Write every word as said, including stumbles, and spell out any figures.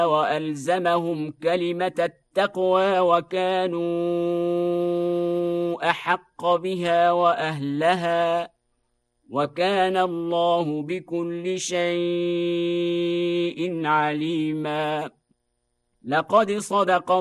وألزمهم كلمة التقوى وكانوا أحق بها وأهلها وكان الله بكل شيء عليما. لقد صدق